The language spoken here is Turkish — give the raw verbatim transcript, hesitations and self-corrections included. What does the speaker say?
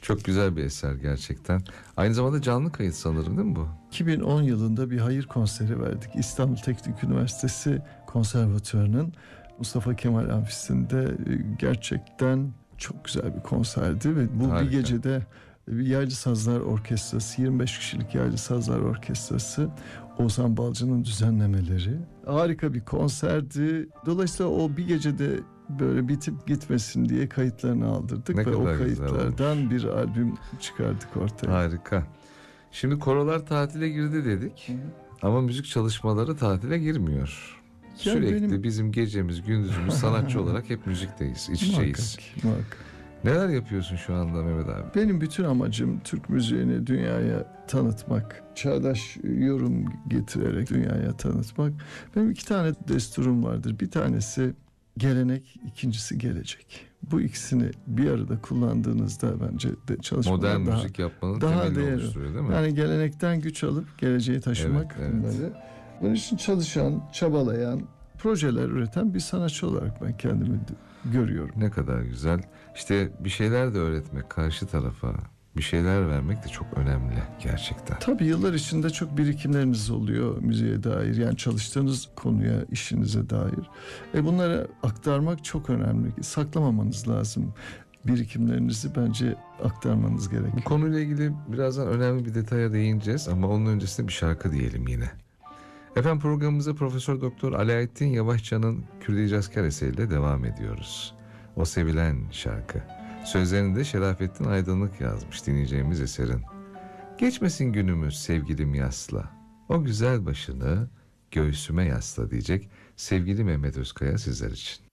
Çok güzel bir eser gerçekten. Aynı zamanda canlı kayıt sanırım, değil mi bu? iki bin on yılında bir hayır konseri verdik. İstanbul Teknik Üniversitesi Konservatuvarı'nın Mustafa Kemal Amfisi'nde. Gerçekten çok güzel bir konserdi ve bu Harika. bir gecede bir Yaylı Sazlar Orkestrası, yirmi beş kişilik Yaylı Sazlar Orkestrası, Oğuzhan Balcı'nın düzenlemeleri. Harika bir konserdi. Dolayısıyla o bir gecede böyle bitip gitmesin diye kayıtlarını aldırdık Ne ve o kadar güzel kayıtlardan olmuş. bir albüm çıkardık ortaya. Harika. Şimdi korolar tatile girdi dedik. Ama müzik çalışmaları tatile girmiyor. Yani Sürekli benim- bizim gecemiz, gündüzümüz sanatçı olarak hep müzikteyiz, iç içeyiz. Muhakkak, muhakkak. Neler yapıyorsun şu anda Mehmet abi? Benim bütün amacım Türk müziğini dünyaya tanıtmak. Çağdaş yorum getirerek dünyaya tanıtmak. Benim iki tane desturum vardır. Bir tanesi gelenek, ikincisi gelecek. Bu ikisini bir arada kullandığınızda bence de çalışmalar Modern daha, müzik yapmanın daha temelini değerli. oluşturuyor, değil mi? Yani gelenekten güç alıp geleceğe taşımak Evet, evet. bunları. Bunun için çalışan, çabalayan, projeler üreten bir sanatçı olarak ben kendimi görüyorum. Ne kadar güzel. İşte bir şeyler de öğretmek karşı tarafa, bir şeyler vermek de çok önemli gerçekten. Tabii yıllar içinde çok birikimleriniz oluyor müziğe dair. Yani çalıştığınız konuya, işinize dair. E bunları aktarmak çok önemli. Saklamamanız lazım. Birikimlerinizi bence aktarmanız Bu gerekiyor. konuyla ilgili birazdan önemli bir detaya değineceğiz ama onun öncesinde bir şarkı diyelim yine. Efendim, programımıza Profesör Doktor Alaaettin Yavaşça'nın Kürdicazkar eseriyle devam ediyoruz. O sevilen şarkı. Sözlerini de Şerafettin Aydınlık yazmış dinleyeceğimiz eserin. Geçmesin günümüz sevgilim yasla. O güzel başını göğsüme yasla diyecek sevgili Mehmet Özkaya sizler için.